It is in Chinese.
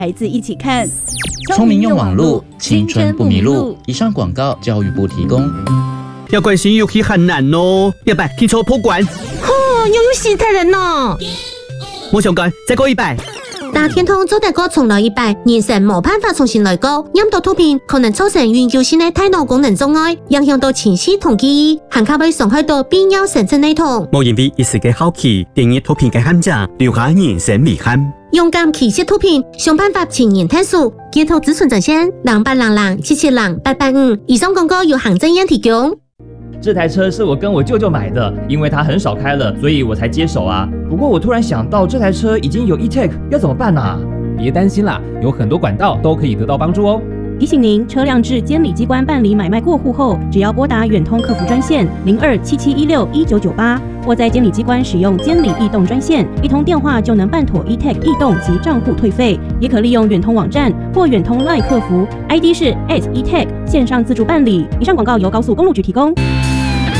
孩子一起看。 聪明用网路，青春不迷路。以上广告，教育部提供。 要关心游戏很难哦，要不去抽破关。 又有死太人咯！ 我想讲，再过100。 打天通做大哥重来100，人生冇辦法重新來過。飲到圖片可能造成永久性的大腦功能障礙，影響到情緒同記憶，還可會傷害到必要神經系統。 冇因為一時嘅好奇，電影圖片嘅陷阱，留下人生遺憾。 勇敢棄設圖片，想辦法前沿探索。街頭自存專線0800777885。以上廣告由行政院提供。 这台车是我跟我舅舅买的，因为他很少开了，所以我才接手啊。不过我突然想到，这台车已经有 eTag， 要怎么办啊？ 别担心啦，有很多管道都可以得到帮助哦。 提醒您，车辆至监理机关办理买卖过户后，只要拨打远通客服专线0277161998，或在监理机关使用监理异动专线，一通电话就能办妥 eTag 异动及账户退费。也可利用远通网站或远通 LINE 客服 ，ID 是 @eTag 线上自助办理。以上广告由高速公路局提供。